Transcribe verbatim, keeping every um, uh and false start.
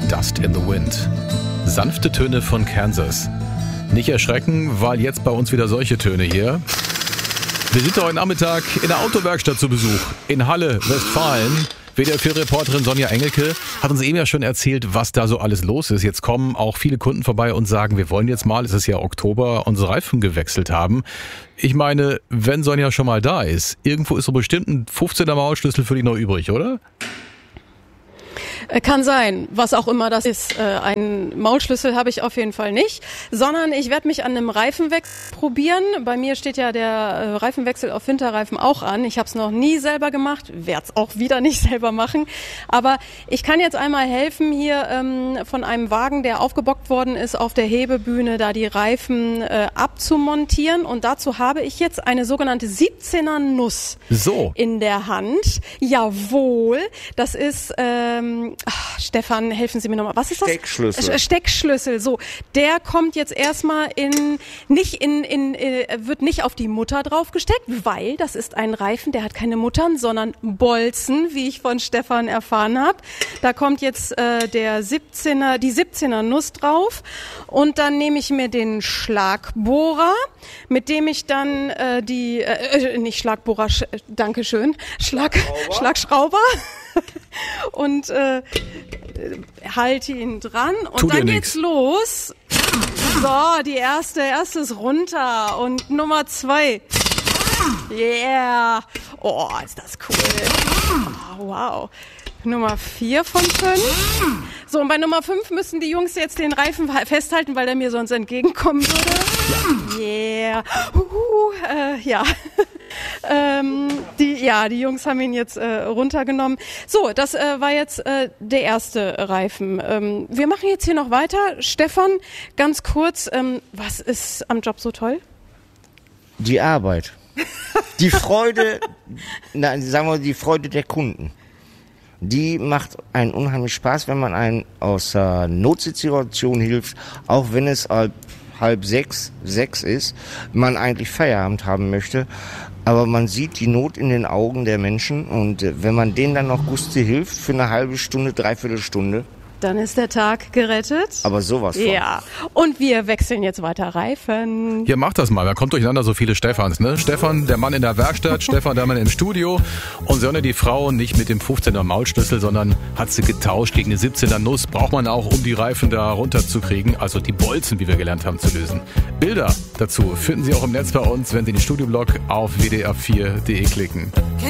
Dust in the Wind. Sanfte Töne von Kansas. Nicht erschrecken, weil jetzt bei uns wieder solche Töne hier. Wir sind heute Nachmittag in der Autowerkstatt zu Besuch in Halle, Westfalen. W D R vier-Reporterin Sonja Engelke hat uns eben ja schon erzählt, was da so alles los ist. Jetzt kommen auch viele Kunden vorbei und sagen, wir wollen jetzt mal, es ist ja Oktober, unsere Reifen gewechselt haben. Ich meine, wenn Sonja schon mal da ist, irgendwo ist so bestimmt ein fünfzehner Maulschlüssel für die noch übrig, oder? Kann sein, was auch immer das ist. Einen Maulschlüssel habe ich auf jeden Fall nicht, sondern ich werde mich an einem Reifenwechsel probieren. Bei mir steht ja der Reifenwechsel auf Winterreifen auch an. Ich habe es noch nie selber gemacht, werde es auch wieder nicht selber machen. Aber ich kann jetzt einmal helfen, hier ähm, von einem Wagen, der aufgebockt worden ist, auf der Hebebühne da die Reifen äh, abzumontieren. Und dazu habe ich jetzt eine sogenannte siebzehner Nuss so. in der Hand. Jawohl, das ist... Ähm, Ach, Stefan, helfen Sie mir nochmal. Was ist das? Steckschlüssel. Steckschlüssel, so. Der kommt jetzt erstmal in, nicht in, in, äh, wird nicht auf die Mutter drauf gesteckt, weil das ist ein Reifen, der hat keine Muttern, sondern Bolzen, wie ich von Stefan erfahren habe. Da kommt jetzt äh, der siebzehner, die siebzehner Nuss drauf und dann nehme ich mir den Schlagbohrer, mit dem ich dann äh, die, äh, nicht Schlagbohrer, sch, Dankeschön, Schlag, Schlagschrauber und äh, halte ihn dran und Tut dann nix. geht's los. So, die erste, erste ist runter und Nummer zwei. Yeah. Oh, ist das cool. Oh, wow. Nummer vier von fünf. So, und bei Nummer fünf müssen die Jungs jetzt den Reifen festhalten, weil der mir sonst entgegenkommen würde. Yeah. Uhu, äh, ja. ähm, die, ja, die Jungs haben ihn jetzt äh, runtergenommen. So, das äh, war jetzt äh, der erste Reifen. Ähm, wir machen jetzt hier noch weiter. Stefan, ganz kurz, ähm, was ist am Job so toll? Die Arbeit. Die Freude, na, sagen wir die Freude der Kunden. Die macht einen unheimlich Spaß, wenn man einen aus der Notsituation hilft, auch wenn es halb, halb sechs, sechs ist, man eigentlich Feierabend haben möchte. Aber man sieht die Not in den Augen der Menschen und wenn man denen dann noch Gusti hilft für eine halbe Stunde, dreiviertel Stunde, dann ist der Tag gerettet. Aber sowas von. Ja, und wir wechseln jetzt weiter Reifen. Hier, macht das mal. Da kommt durcheinander so viele Stefans, ne? Stefan, der Mann in der Werkstatt, Stefan, der Mann im Studio. Und Sonja, die Frau, nicht mit dem fünfzehner Maulschlüssel, sondern hat sie getauscht gegen eine siebzehner Nuss. Braucht man auch, um die Reifen da runterzukriegen. Also die Bolzen, wie wir gelernt haben, zu lösen. Bilder dazu finden Sie auch im Netz bei uns, wenn Sie den Studioblog auf w d r vier punkt d e klicken.